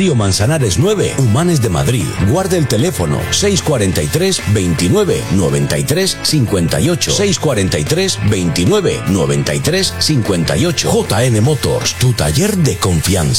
Río Manzanares 9, Humanes de Madrid. Guarde el teléfono 643 29 93 58. 643 29 93 58. JN Motors, tu taller de confianza.